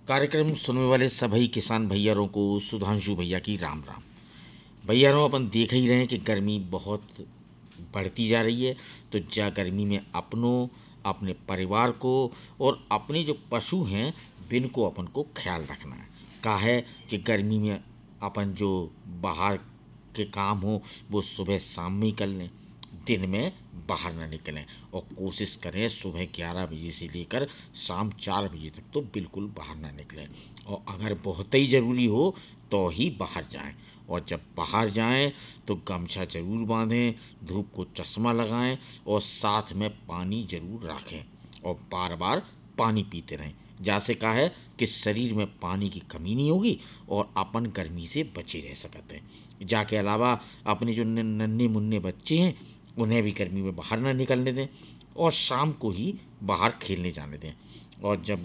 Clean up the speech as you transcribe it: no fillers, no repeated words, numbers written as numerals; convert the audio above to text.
कार्यक्रम सुनने वाले सभी किसान भैयारों को सुधांशु भैया की राम राम। भैयारों, अपन देख ही रहे हैं कि गर्मी बहुत बढ़ती जा रही है। तो जा गर्मी में अपनों, अपने परिवार को और अपने जो पशु हैं इनको अपन को ख्याल रखना है। कहा है कि गर्मी में अपन जो बाहर के काम हो वो सुबह शाम में ही कर लें, दिन में बाहर ना निकलें। और कोशिश करें सुबह 11 बजे से लेकर शाम 4 बजे तक तो बिल्कुल बाहर ना निकलें। और अगर बहुत ही ज़रूरी हो तो ही बाहर जाएं। और जब बाहर जाएं तो गमछा ज़रूर बांधें, धूप को चश्मा लगाएं और साथ में पानी ज़रूर रखें। और बार बार पानी पीते रहें। जैसे कहा है कि शरीर में पानी की कमी नहीं होगी और अपन गर्मी से बचे रह सकते हैं। जाके अलावा अपने जो नन्हे मुन्ने बच्चे हैं उन्हें भी गर्मी में बाहर ना निकलने दें और शाम को ही बाहर खेलने जाने दें। और जब